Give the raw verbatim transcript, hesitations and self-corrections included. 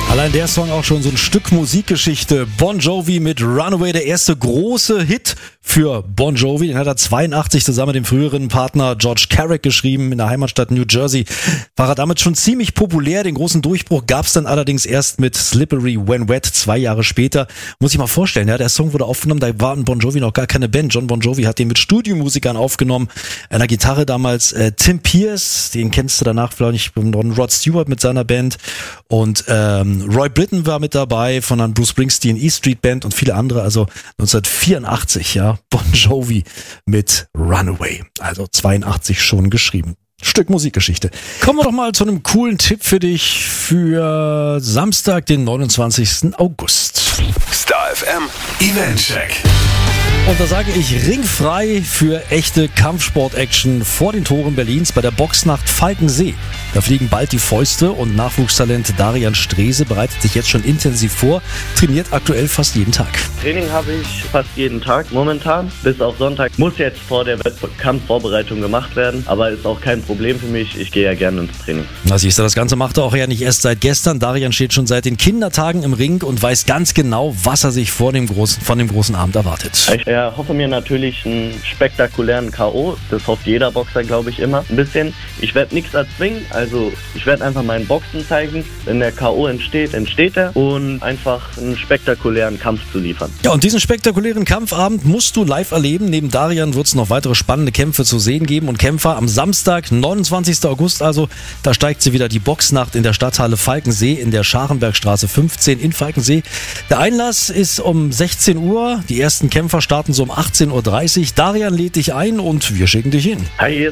Allein der Song auch schon so ein Stück Musikgeschichte. Bon Jovi mit Runaway, der erste große Hit für Bon Jovi. Den hat er zweiundachtzig zusammen mit dem früheren Partner George Carrick geschrieben in der Heimatstadt New Jersey. War er damit schon ziemlich populär. Den großen Durchbruch gab es dann allerdings erst mit Slippery When Wet, zwei Jahre später. Muss ich mal vorstellen, ja, der Song wurde aufgenommen, da war in Bon Jovi noch gar keine Band. John Bon Jovi hat den mit Studiomusikern aufgenommen. An der Gitarre damals äh, Tim Pierce, den kennst du danach vielleicht von Rod Stewart mit seiner Band. Und ähm, Roy Britton war mit dabei von einer Bruce Springsteen E Street Band und viele andere. Also neunzehnhundertvierundachtzig, ja, Bon Jovi mit Runaway. Also zweiundachtzig schon geschrieben. Stück Musikgeschichte. Kommen wir doch mal zu einem coolen Tipp für dich für Samstag, den neunundzwanzigsten August. Star F M Eventcheck. Und da sage ich ringfrei für echte Kampfsport-Action vor den Toren Berlins bei der Boxnacht Falkensee. Da fliegen bald die Fäuste und Nachwuchstalent Darian Strese bereitet sich jetzt schon intensiv vor, trainiert aktuell fast jeden Tag. Training habe ich fast jeden Tag momentan, bis auf Sonntag. Muss jetzt vor der Wettkampfvorbereitung gemacht werden, aber ist auch kein Problem für mich. Ich gehe ja gerne ins Training. Na siehst du, das Ganze macht er auch ja nicht erst seit gestern. Darian steht schon seit den Kindertagen im Ring und weiß ganz genau, was er sich vor dem großen, von dem großen Abend erwartet. Ich ja, hoffe mir natürlich einen spektakulären K O. Das hofft jeder Boxer, glaube ich, immer. Ein bisschen. Ich werde nichts erzwingen, also ich werde einfach meinen Boxen zeigen. Wenn der K O entsteht, entsteht er. Und einfach einen spektakulären Kampf zu liefern. Ja, und diesen spektakulären Kampfabend musst du live erleben. Neben Darian wird es noch weitere spannende Kämpfe zu sehen geben und Kämpfer am Samstag, neunundzwanzigsten August also. Da steigt sie wieder die Boxnacht in der Stadthalle Falkensee in der Scharenbergstraße fünfzehn in Falkensee. Der Einlass ist um sechzehn Uhr. Die ersten Kämpfer starten so um achtzehn Uhr dreißig. Darian lädt dich ein und wir schicken dich hin. Hi.